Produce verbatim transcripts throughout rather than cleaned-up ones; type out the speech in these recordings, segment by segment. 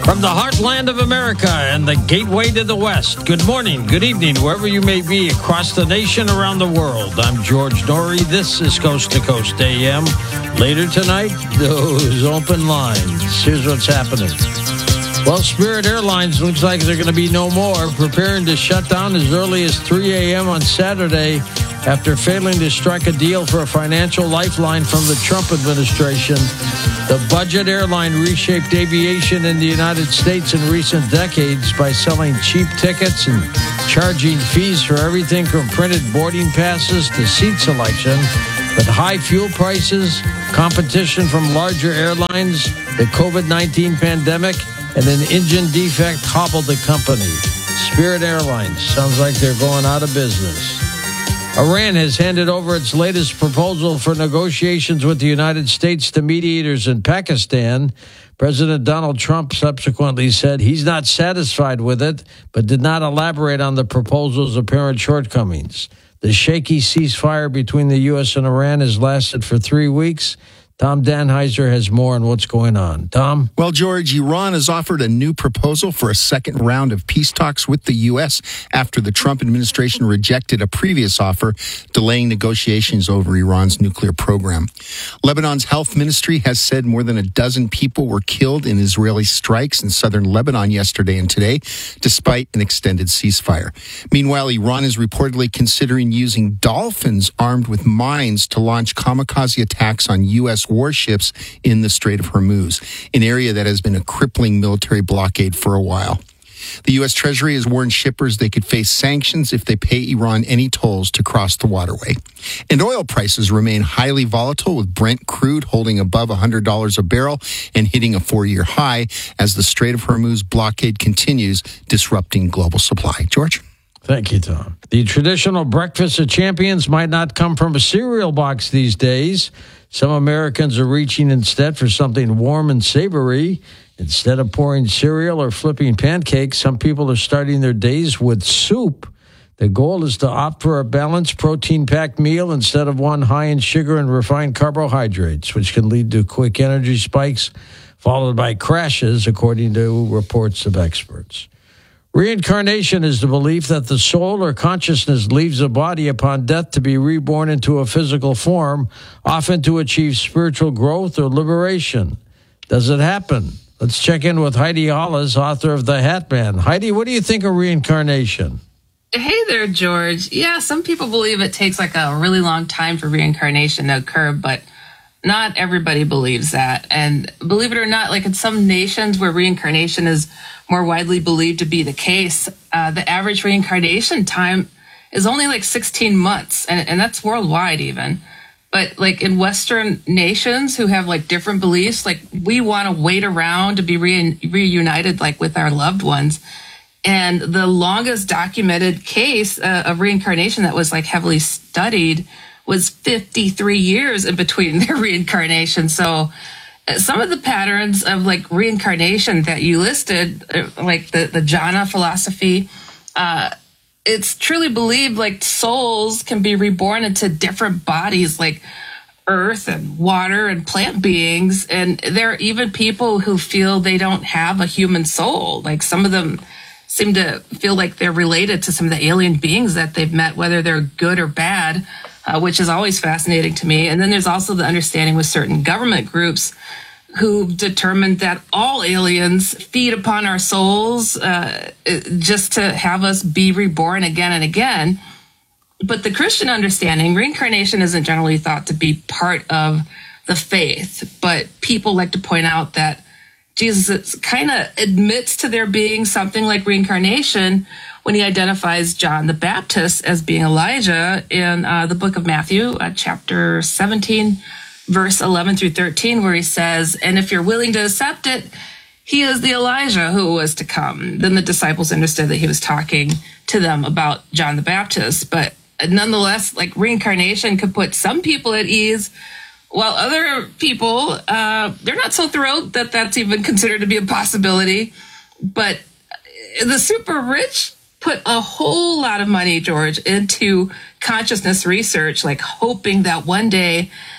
From the heartland of America and the gateway to the West, good morning, good evening, wherever you may be across the nation, around the world. I'm George Noory. This is Coast to Coast A M. Later tonight, those open lines. Here's what's happening. Well, Spirit Airlines looks like they're going to be no more, preparing to shut down as early as three a.m. on Saturday after failing to strike a deal for a financial lifeline from the Trump administration. The budget airline reshaped aviation in the United States in recent decades by selling cheap tickets and charging fees for everything from printed boarding passes to seat selection. But high fuel prices, competition from larger airlines, the covid nineteen pandemic, and an engine defect hobbled the company. Spirit Airlines sounds like they're going out of business. Iran has handed over its latest proposal for negotiations with the United States to mediators in Pakistan. President Donald Trump subsequently said he's not satisfied with it, but did not elaborate on the proposal's apparent shortcomings. The shaky ceasefire between the U S and Iran has lasted for three weeks. Tom Danheiser has more on what's going on. Tom? Well, George, Iran has offered a new proposal for a second round of peace talks with the U S after the Trump administration rejected a previous offer, delaying negotiations over Iran's nuclear program. Lebanon's health ministry has said more than a dozen people were killed in Israeli strikes in southern Lebanon yesterday and today, despite an extended ceasefire. Meanwhile, Iran is reportedly considering using dolphins armed with mines to launch kamikaze attacks on U S warships in the Strait of Hormuz, an area that has been a crippling military blockade for a while. The U S Treasury has warned shippers they could face sanctions if they pay Iran any tolls to cross the waterway. And oil prices remain highly volatile, with Brent crude holding above one hundred dollars a barrel and hitting a four-year high as the Strait of Hormuz blockade continues, disrupting global supply. George? Thank you, Tom. The traditional breakfast of champions might not come from a cereal box these days. Some Americans are reaching instead for something warm and savory. Instead of pouring cereal or flipping pancakes, some people are starting their days with soup. The goal is to opt for a balanced, protein-packed meal instead of one high in sugar and refined carbohydrates, which can lead to quick energy spikes, followed by crashes, according to reports of experts. Reincarnation is the belief that the soul or consciousness leaves a body upon death to be reborn into a physical form, often to achieve spiritual growth or liberation. Does it happen? Let's check in with Heidi Hollis, author of The Hat Man. Heidi, what do you think of reincarnation? Hey there, George. Yeah, some people believe it takes like a really long time for reincarnation to occur, but not everybody believes that. And believe it or not, like in some nations where reincarnation is more widely believed to be the case, uh, the average reincarnation time is only like sixteen months, and, and that's worldwide even. But like in Western nations who have like different beliefs, like we want to wait around to be re- reunited like with our loved ones. And the longest documented case uh, of reincarnation that was like heavily studied was fifty-three years in between their reincarnation. So uh, some of the patterns of like reincarnation that you listed, uh, like the, the jhana philosophy, uh, it's truly believed like souls can be reborn into different bodies like earth and water and plant beings. And there are even people who feel they don't have a human soul. Like some of them seem to feel like they're related to some of the alien beings that they've met, whether they're good or bad, uh, which is always fascinating to me. And then there's also the understanding with certain government groups who've determined that all aliens feed upon our souls uh, just to have us be reborn again and again. But the Christian understanding, reincarnation isn't generally thought to be part of the faith, but people like to point out that Jesus kind of admits to there being something like reincarnation when he identifies John the Baptist as being Elijah in uh, the book of Matthew, uh, chapter seventeen, verse eleven through thirteen, where he says, "And if you're willing to accept it, he is the Elijah who was to come." Then the disciples understood that he was talking to them about John the Baptist. But nonetheless, like reincarnation could put some people at ease, while other people, uh, they're not so thrilled that that's even considered to be a possibility. But the super rich put a whole lot of money, George, into consciousness research, like hoping that one day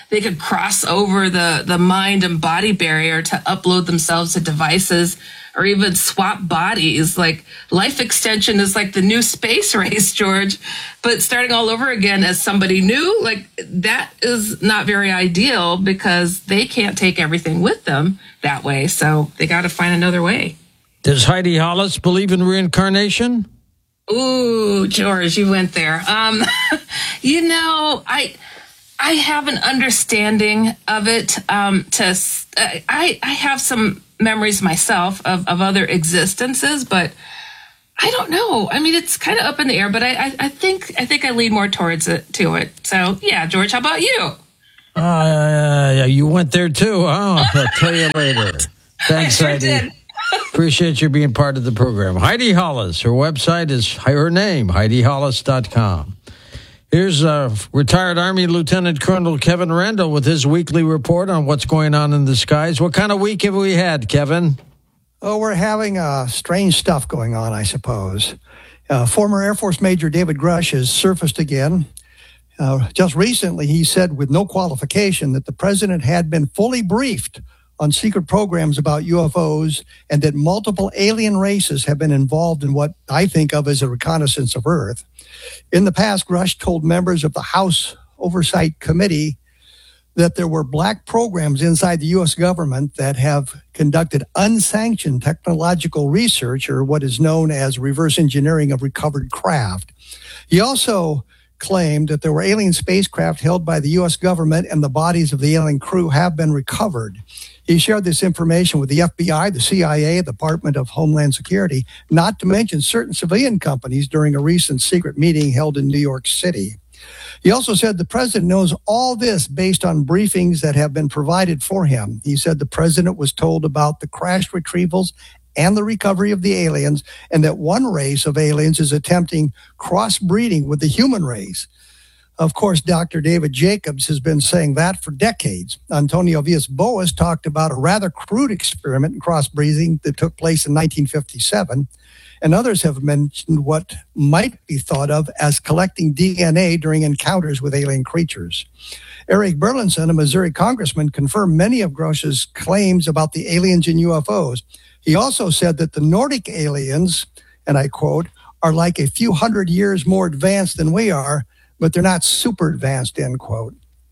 they could cross over the, the mind and body barrier to upload themselves to devices or even swap bodies. Like, life extension is like the new space race, George. But starting all over again as somebody new, like, that is not very ideal because they can't take everything with them that way. So they got to find another way. Does Heidi Hollis believe in reincarnation? Ooh, George, you went there. Um, you know, I I have an understanding of it. Um, to uh, I I have some memories myself of, of other existences, but I don't know. I mean, it's kind of up in the air, but I, I, I think I think I lean more towards it to it. So yeah, George, how about you? Uh, yeah, you went there too, huh? I'll tell you later. Thanks, I sure Heidi. did. Appreciate you being part of the program. Heidi Hollis, her website is her name, Heidi Hollis dot com. Here's uh, retired Army Lieutenant Colonel Kevin Randle with his weekly report on what's going on in the skies. What kind of week have we had, Kevin? Oh, we're having uh, strange stuff going on, I suppose. Uh, former Air Force Major David Grush has surfaced again. Uh, just recently, he said with no qualification that the president had been fully briefed on secret programs about U F Os and that multiple alien races have been involved in what I think of as a reconnaissance of Earth. In the past, Grush told members of the House Oversight Committee that there were black programs inside the U S government that have conducted unsanctioned technological research, or what is known as reverse engineering of recovered craft. He also claimed that there were alien spacecraft held by the U S government and the bodies of the alien crew have been recovered. He shared this information with the F B I, the C I A, the Department of Homeland Security, not to mention certain civilian companies during a recent secret meeting held in New York City. He also said the president knows all this based on briefings that have been provided for him. He said the president was told about the crash retrievals and the recovery of the aliens, and that one race of aliens is attempting crossbreeding with the human race. Of course, Doctor David Jacobs has been saying that for decades. Antonio Villas-Boas talked about a rather crude experiment in crossbreeding that took place in nineteen fifty-seven, and others have mentioned what might be thought of as collecting D N A during encounters with alien creatures. Eric Burlinson, a Missouri congressman, confirmed many of Grush's claims about the aliens and U F Os. He also said that the Nordic aliens, and I quote, are like a few hundred years more advanced than we are, but they're not super advanced, end quote.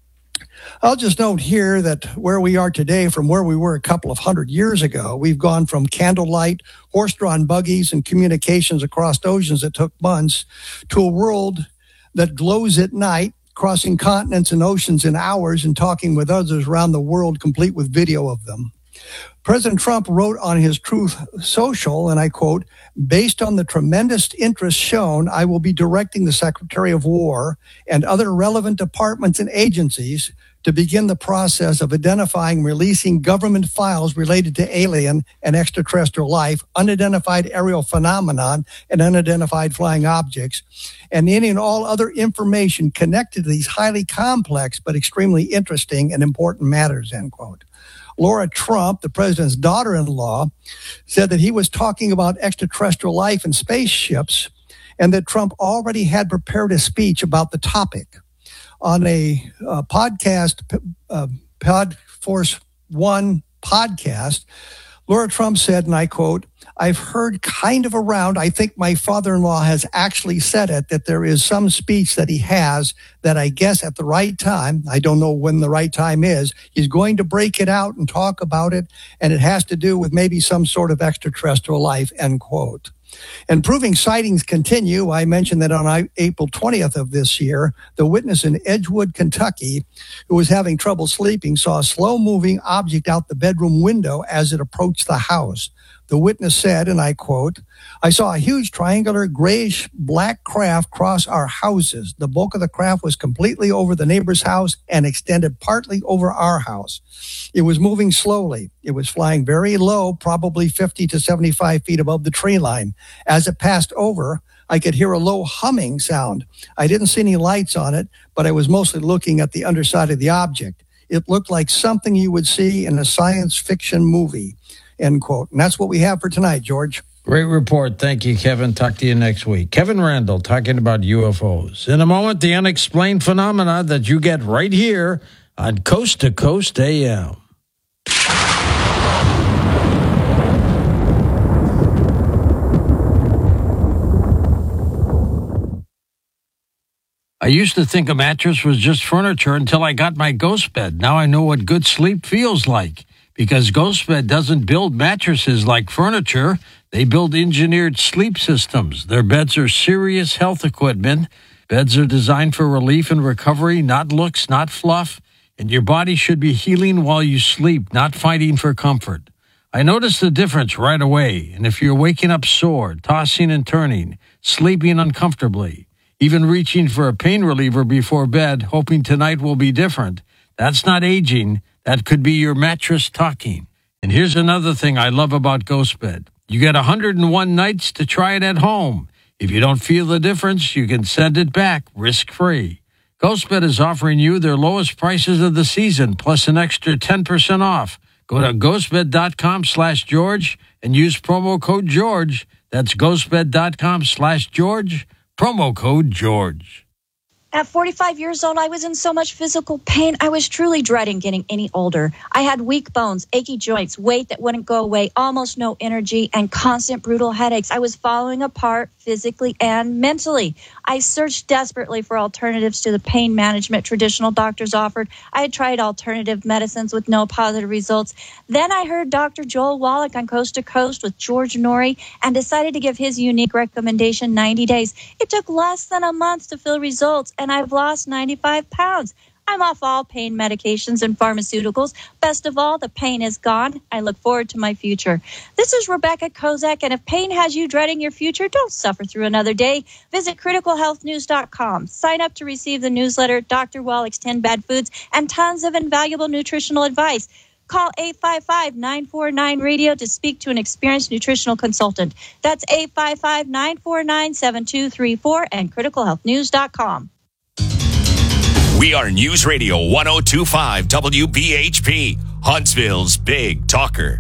I'll just note here that where we are today from where we were a couple of hundred years ago, we've gone from candlelight, horse-drawn buggies, and communications across oceans that took months to a world that glows at night, crossing continents and oceans in hours and talking with others around the world, complete with video of them. President Trump wrote on his Truth Social, and I quote, "Based on the tremendous interest shown, I will be directing the Secretary of War and other relevant departments and agencies to begin the process of identifying and releasing government files related to alien and extraterrestrial life, unidentified aerial phenomenon, and unidentified flying objects, and any and all other information connected to these highly complex but extremely interesting and important matters," end quote. Laura Trump, the president's daughter-in-law, said that he was talking about extraterrestrial life and spaceships, and that Trump already had prepared a speech about the topic. On a uh, podcast, uh, Podforce One podcast, Laura Trump said, and I quote, "I've heard kind of around, I think my father-in-law has actually said it, that there is some speech that he has that I guess at the right time, I don't know when the right time is, he's going to break it out and talk about it, and it has to do with maybe some sort of extraterrestrial life," end quote. And proving sightings continue, I mentioned that on April twentieth of this year, the witness in Edgewood, Kentucky, who was having trouble sleeping, saw a slow-moving object out the bedroom window as it approached the house. The witness said, and I quote, "I saw a huge triangular grayish black craft cross our houses. The bulk of the craft was completely over the neighbor's house and extended partly over our house. It was moving slowly. It was flying very low, probably fifty to seventy-five feet above the tree line. As it passed over, I could hear a low humming sound. I didn't see any lights on it, but I was mostly looking at the underside of the object. It looked like something you would see in a science fiction movie," end quote. And that's what we have for tonight, George. Great report. Thank you, Kevin. Talk to you next week. Kevin Randle talking about U F Os. In a moment, the unexplained phenomena that you get right here on Coast to Coast A M. I used to think a mattress was just furniture until I got my Ghost Bed. Now I know what good sleep feels like, because Ghost Bed doesn't build mattresses like furniture. They build engineered sleep systems. Their beds are serious health equipment. Beds are designed for relief and recovery, not looks, not fluff. And your body should be healing while you sleep, not fighting for comfort. I noticed the difference right away. And if you're waking up sore, tossing and turning, sleeping uncomfortably, even reaching for a pain reliever before bed, hoping tonight will be different, that's not aging. That could be your mattress talking. And here's another thing I love about Ghost Bed. You get one hundred one nights to try it at home. If you don't feel the difference, you can send it back risk-free. Ghost Bed is offering you their lowest prices of the season, plus an extra ten percent off. Go to ghostbed.com slash George and use promo code George. That's ghostbed.com slash George. Promo code George. At forty-five years old, I was in so much physical pain. I was truly dreading getting any older. I had weak bones, achy joints, weight that wouldn't go away, almost no energy, and constant brutal headaches. I was falling apart physically and mentally. I searched desperately for alternatives to the pain management traditional doctors offered. I had tried alternative medicines with no positive results. Then I heard Doctor Joel Wallach on Coast to Coast with George Norrie and decided to give his unique recommendation ninety days. It took less than a month to feel results, and I've lost ninety-five pounds. I'm off all pain medications and pharmaceuticals. Best of all, the pain is gone. I look forward to my future. This is Rebecca Kozak, and if pain has you dreading your future, don't suffer through another day. Visit critical health news dot com. Sign up to receive the newsletter, Doctor Wallach's ten Bad Foods, and tons of invaluable nutritional advice. Call eight five five, nine four nine, radio to speak to an experienced nutritional consultant. That's eight five five, nine four nine, seven two three four and critical health news dot com. We are News Radio one oh two point five W B H P, Huntsville's Big Talker.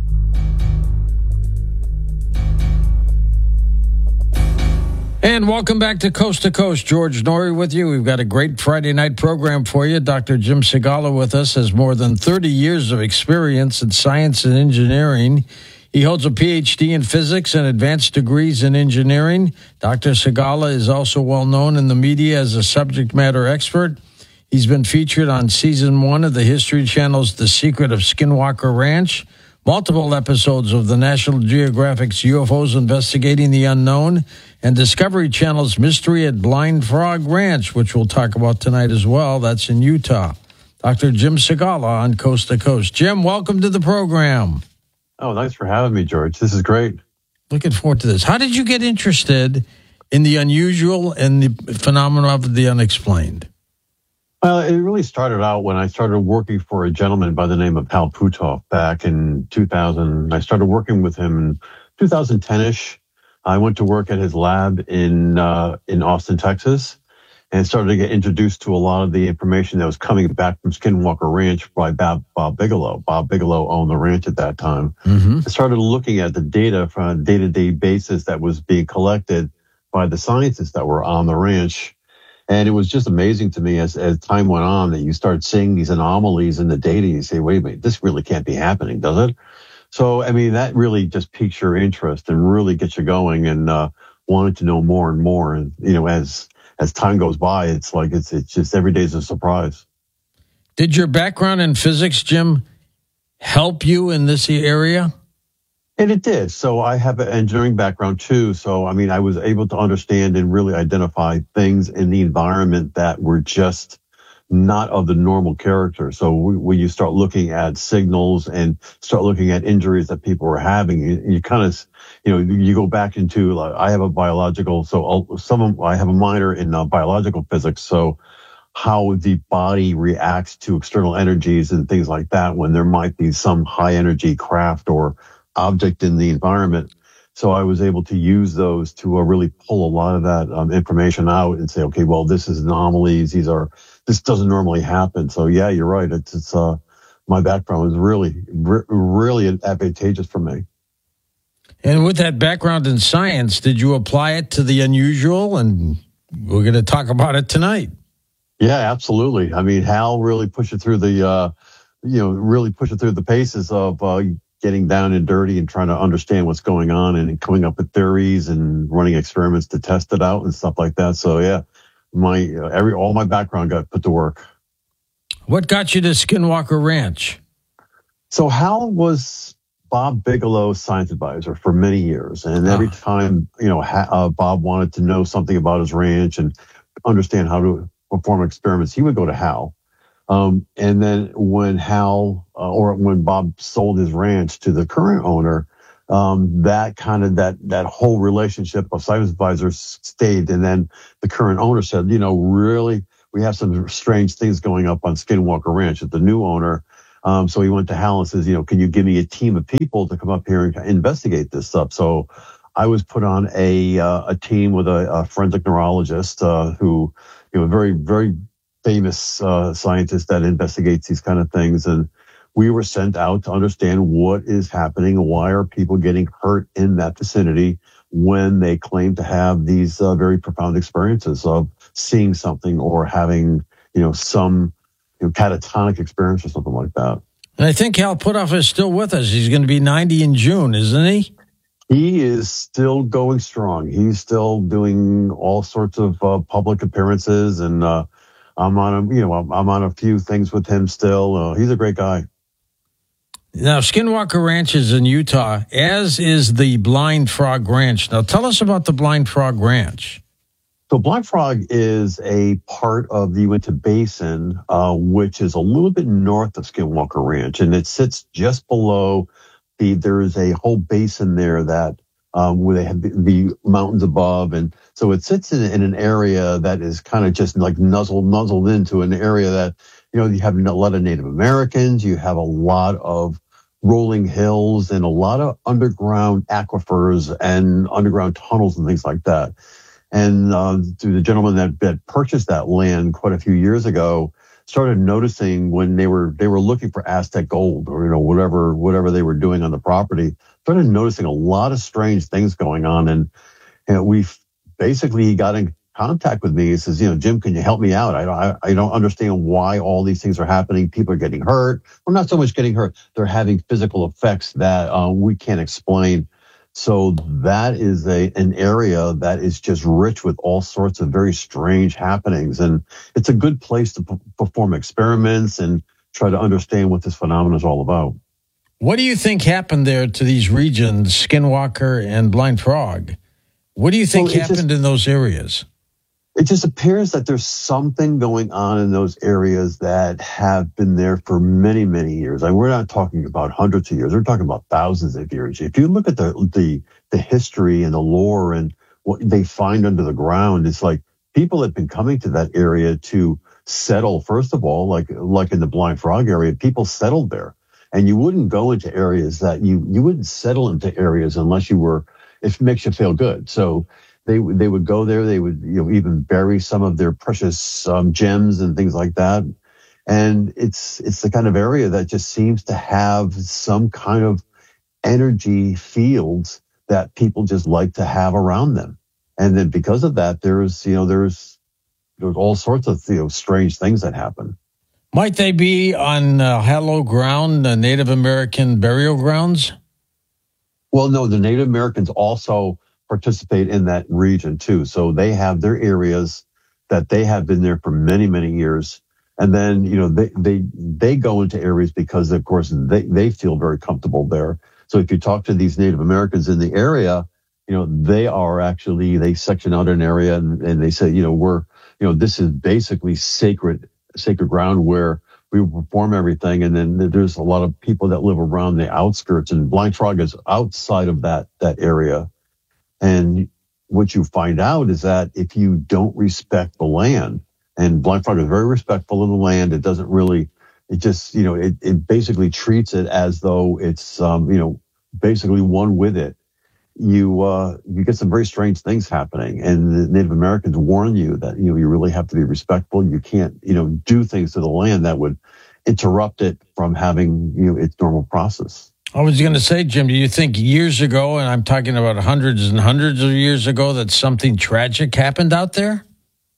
And welcome back to Coast to Coast. George Norrie with you. We've got a great Friday night program for you. Doctor Jim Segala with us has more than thirty years of experience in science and engineering. He holds a P H D in physics and advanced degrees in engineering. Doctor Segala is also well known in the media as a subject matter expert. He's been featured on season one of the History Channel's The Secret of Skinwalker Ranch, multiple episodes of the National Geographic's U F Os Investigating the Unknown, and Discovery Channel's Mystery at Blind Frog Ranch, which we'll talk about tonight as well. That's in Utah. Doctor Jim Segala on Coast to Coast. Jim, welcome to the program. Oh, thanks for having me, George. This is great. Looking forward to this. How did you get interested in the unusual and the phenomena of the unexplained? Well, it really started out when I started working for a gentleman by the name of Hal Puthoff back in two thousand. I started working with him in two thousand ten-ish. I went to work at his lab in uh, in Austin, Texas, and started to get introduced to a lot of the information that was coming back from Skinwalker Ranch by Bob, Bob Bigelow. Bob Bigelow owned the ranch at that time. Mm-hmm. I started looking at the data from a day-to-day basis that was being collected by the scientists that were on the ranch. And it was just amazing to me as, as time went on that you start seeing these anomalies in the data. You say, wait a minute, this really can't be happening, does it? So, I mean, that really just piques your interest and really gets you going and uh, wanted to know more and more. And, you know, as as time goes by, it's like it's it's just every day's a surprise. Did your background in physics, Jim, help you in this area? And it did. So I have an engineering background too. So, I mean, I was able to understand and really identify things in the environment that were just not of the normal character. So when you start looking at signals and start looking at injuries that people were having, you, you kind of, you know, you go back into, like, I have a biological, so some of, I have a minor in uh, biological physics. So how the body reacts to external energies and things like that when there might be some high energy craft or object in the environment. So I was able to use those to uh, really pull a lot of that um, information out and say, okay, well, this is anomalies. These are, this doesn't normally happen. So yeah, you're right. It's, it's, uh, my background was really, re- really advantageous for me. And with that background in science, did you apply it to the unusual? And we're going to talk about it tonight. Yeah, absolutely. I mean, Hal really pushed it through the, uh, you know, really pushed it through the paces of uh, getting down and dirty and trying to understand what's going on and coming up with theories and running experiments to test it out and stuff like that. So yeah, my uh, every all my background got put to work. What got you to Skinwalker Ranch? So Hal was Bob Bigelow's science advisor for many years. And every time, you know, ha- uh, Bob wanted to know something about his ranch and understand how to perform experiments, he would go to Hal. Um, and then when Hal, uh, or when Bob sold his ranch to the current owner, um, that kind of, that, that whole relationship of science advisors stayed. And then the current owner said, you know, really, we have some strange things going up on Skinwalker Ranch at the new owner. Um, so he went to Hal and says, you know, can you give me a team of people to come up here and investigate this stuff? So I was put on a uh, a team with a, a forensic neurologist uh, who, you know, very, very famous uh, scientist that investigates these kind of things. And we were sent out to understand what is happening and why are people getting hurt in that vicinity when they claim to have these uh, very profound experiences of seeing something or having, you know, some you know, catatonic experience or something like that. And I think Hal Puthoff is still with us. He's going to be ninety in June, isn't he? He is still going strong. He's still doing all sorts of uh, public appearances, and uh, I'm on a, you know, I'm, I'm on a few things with him still. Uh, he's a great guy. Now, Skinwalker Ranch is in Utah, as is the Blind Frog Ranch. Now, tell us about the Blind Frog Ranch. So Blind Frog is a part of the Uinta Basin, uh, which is a little bit north of Skinwalker Ranch, and it sits just below the, there is a whole basin there that, um, where they have the, the mountains above. And so it sits in, in an area that is kind of just like nuzzled, nuzzled into an area that, you know, you have a lot of Native Americans, you have a lot of rolling hills and a lot of underground aquifers and underground tunnels and things like that. And uh, the gentleman that, that purchased that land quite a few years ago started noticing when they were they were looking for Aztec gold or you know whatever whatever they were doing on the property. Started noticing a lot of strange things going on, and you know, we basically he got in contact with me. He says, you know, Jim, can you help me out? I don't I, I don't understand why all these things are happening. People are getting hurt. Well, not so much getting hurt; they're having physical effects that uh, we can't explain. So that is a an area that is just rich with all sorts of very strange happenings. And it's a good place to p- perform experiments and try to understand what this phenomenon is all about. What do you think happened there to these regions, Skinwalker and Blind Frog? What do you think well, happened just, in those areas? It just appears that there's something going on in those areas that have been there for many, many years. And we're not talking about hundreds of years. We're talking about thousands of years. If you look at the the, the history and the lore and what they find under the ground, it's like people have been coming to that area to settle. First of all, like like in the Blind Frog area, people settled there. And you wouldn't go into areas that you, you wouldn't settle into areas unless you were, if it makes you feel good. So They they would go there. They would you know even bury some of their precious um, gems and things like that. And it's it's the kind of area that just seems to have some kind of energy fields that people just like to have around them. And then because of that, there's you know there's there's all sorts of you know strange things that happen. Might they be on uh, hallowed ground, uh, Native American burial grounds? Well, no, the Native Americans also participate in that region too. So they have their areas that they have been there for many, many years. And then, you know, they, they, they go into areas because of course they, they feel very comfortable there. So if you talk to these Native Americans in the area, you know, they are actually, they section out an area and, and they say, you know, we're, you know, this is basically sacred, sacred ground where we perform everything. And then there's a lot of people that live around the outskirts, and Blind Frog is outside of that, that area. And what you find out is that if you don't respect the land, and Blind Frog is very respectful of the land, it doesn't really, it just, you know, it, it basically treats it as though it's, um, you know, basically one with it. You, uh, you get some very strange things happening, and the Native Americans warn you that, you know, you really have to be respectful. You can't, you know, do things to the land that would interrupt it from having, you know, its normal process. I was going to say, Jim, do you think years ago, and I'm talking about hundreds and hundreds of years ago, that something tragic happened out there?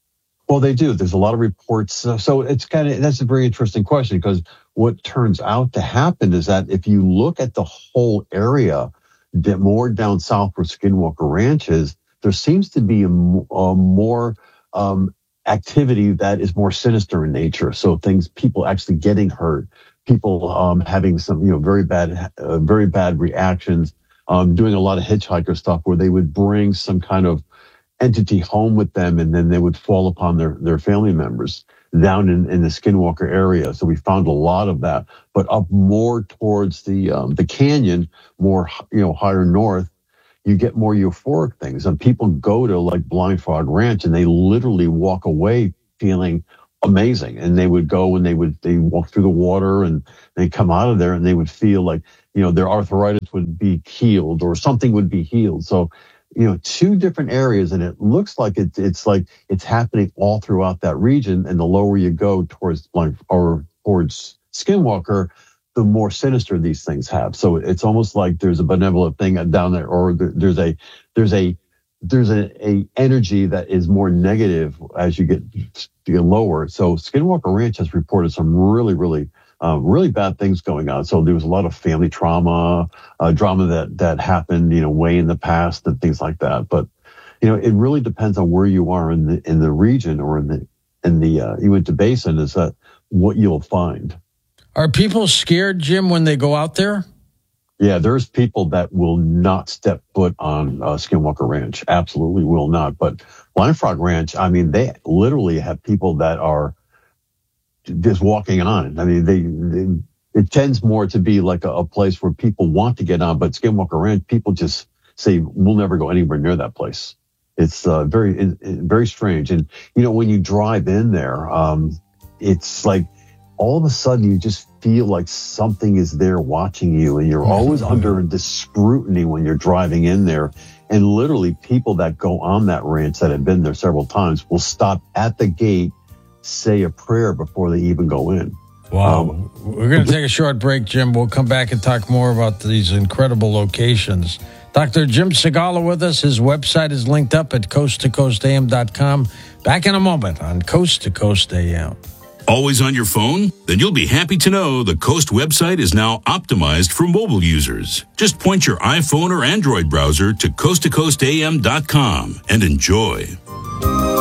Well, they do. There's a lot of reports. So, so it's kind of, that's a very interesting question, because what turns out to happen is that if you look at the whole area, that more down south where Skinwalker Ranch is, there seems to be a, a more um, activity that is more sinister in nature. So things, people actually getting hurt, people um, having some, you know, very bad, uh, very bad reactions, um, doing a lot of hitchhiker stuff where they would bring some kind of entity home with them, and then they would fall upon their, their family members down in, in the Skinwalker area. So we found a lot of that, but up more towards the, um, the canyon, more, you know, higher north, you get more euphoric things. And people go to like Blind Frog Ranch and they literally walk away feeling amazing. And they would go and they would, they walk through the water and they come out of there and they would feel like, you know, their arthritis would be healed or something would be healed. So, you know, two different areas, and it looks like it, it's like it's happening all throughout that region. And the lower you go towards or towards Skinwalker, the more sinister these things have. So it's almost like there's a benevolent thing down there, or there's a there's a there's a, a energy that is more negative as you get, you get lower. So Skinwalker Ranch has reported some really, really Uh, really bad things going on. So there was a lot of family trauma, uh, drama that, that happened, you know, way in the past and things like that. But, you know, it really depends on where you are in the, in the region or in the, in the, uh, Uinta Basin, is that what you'll find. Are people scared, Jim, when they go out there? Yeah, there's people that will not step foot on uh, Skinwalker Ranch. Absolutely will not. But Blind Frog Ranch, I mean, they literally have people that are just walking on. I mean, they, they it tends more to be like a, a place where people want to get on, but Skinwalker Ranch, people just say, we'll never go anywhere near that place. It's uh, very, it, it, very strange. And, you know, when you drive in there, um, it's like all of a sudden you just feel like something is there watching you, and you're always under this scrutiny when you're driving in there. And literally people that go on that ranch that have been there several times will stop at the gate, say a prayer before they even go in. Wow. Um, We're going to take a short break, Jim. We'll come back and talk more about these incredible locations. Doctor Jim Segala with us. His website is linked up at coast to coast a m dot com. Back in a moment on Coast to Coast A M. Always on your phone? Then you'll be happy to know the Coast website is now optimized for mobile users. Just point your iPhone or Android browser to coast to coast a m dot com and enjoy.